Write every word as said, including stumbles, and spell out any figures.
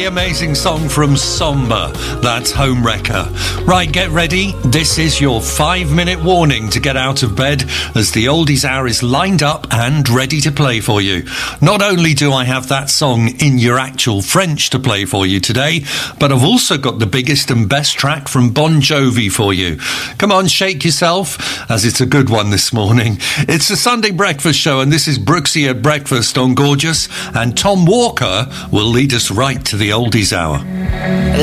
really amazing song from Somber. That's Home Wrecker. Right, get ready. This is your five-minute warning to get out of bed as the Oldies Hour is lined up and ready to play for you. Not only do I have that song in your actual French to play for you today, but I've also got the biggest and best track from Bon Jovi for you. Come on, shake yourself, as it's a good one this morning. It's the Sunday Breakfast Show, and this is Brooksy at Breakfast on Gorgeous, and Tom Walker will lead us right to the Oldies Hour.